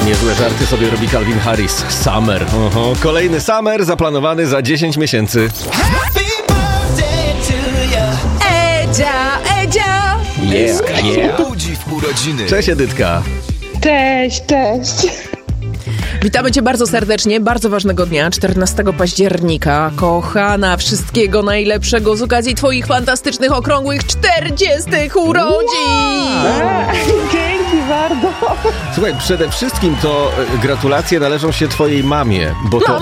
Niezłe żarty sobie robi Calvin Harris. Summer. Oho. Kolejny summer zaplanowany za 10 miesięcy. Edzia! Yeah. Budzi w urodziny. Cześć, Edytka. Cześć. Witamy Cię bardzo serdecznie, bardzo ważnego dnia, 14 października. Kochana, wszystkiego najlepszego z okazji Twoich fantastycznych, okrągłych 40 urodzin! Dzięki bardzo. Słuchaj, przede wszystkim to gratulacje należą się twojej mamie, bo to...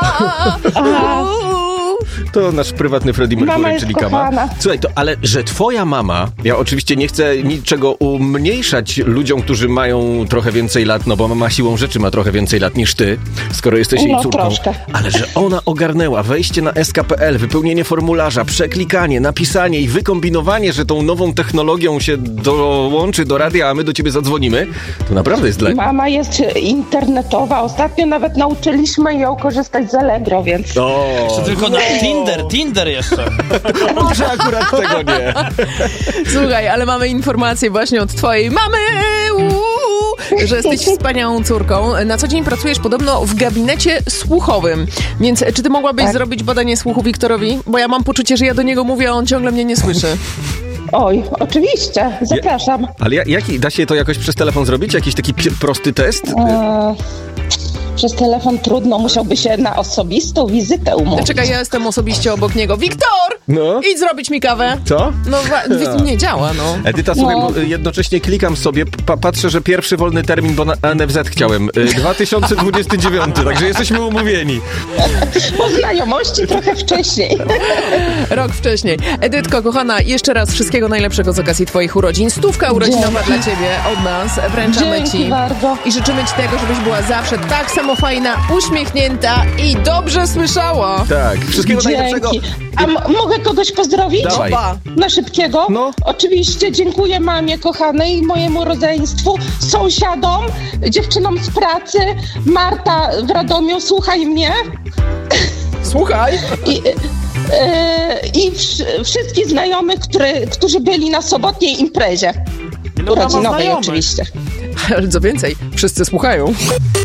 Mama! To nasz prywatny Freddie Mama Mercury, jest czyli Kama. kochana. Słuchaj, ale że twoja mama, ja oczywiście nie chcę niczego umniejszać ludziom, którzy mają trochę więcej lat, no bo mama siłą rzeczy ma trochę więcej lat niż ty, skoro jesteś jej córką. Troszkę. Ale że ona ogarnęła wejście na sk.pl, wypełnienie formularza, przeklikanie, napisanie i wykombinowanie, że tą nową technologią się dołączy do radia, a my do ciebie zadzwonimy, to naprawdę jest dla niej. Mama jest internetowa. Ostatnio nawet nauczyliśmy ją korzystać z Allegro, więc... Jeszcze tylko na Tinder jeszcze. Może akurat tego nie. Słuchaj, ale mamy informację właśnie od twojej mamy, że jesteś wspaniałą córką. Na co dzień pracujesz podobno w gabinecie słuchowym. Więc czy ty mogłabyś zrobić badanie słuchu Wiktorowi? Bo ja mam poczucie, że ja do niego mówię, a on ciągle mnie nie słyszy. Oj, oczywiście. Zapraszam. Ale jaki, da się to jakoś przez telefon zrobić? Jakiś taki prosty test? Przez telefon trudno. Musiałby się na osobistą wizytę umówić. Czekaj, ja jestem osobiście obok niego. Wiktor! No. Idź zrobić mi kawę. Co? No, nie działa, no. Edyta, słuchaj, jednocześnie klikam sobie, patrzę, że pierwszy wolny termin, bo na NFZ chciałem. 2029, także jesteśmy umówieni. Po znajomości trochę wcześniej. Rok wcześniej. Edytko, kochana, jeszcze raz wszystkiego najlepszego z okazji twoich urodzin. 100 urodzinowa dla ciebie od nas. Wręczamy Dzięki ci. bardzo. I życzymy ci tego, żebyś była zawsze tak samo fajna, uśmiechnięta i dobrze słyszała. Tak, wszystkiego najlepszego. Dzięki. A mogę kogoś pozdrowić? Dawaj. Opa. Na szybkiego? No. Oczywiście dziękuję mamie kochanej, mojemu rodzeństwu, sąsiadom, dziewczynom z pracy. Marta w Radomiu, słuchaj mnie. Słuchaj. I wszystkich znajomych, którzy byli na sobotniej imprezie. Urodzinowej oczywiście. Ale co więcej, wszyscy słuchają.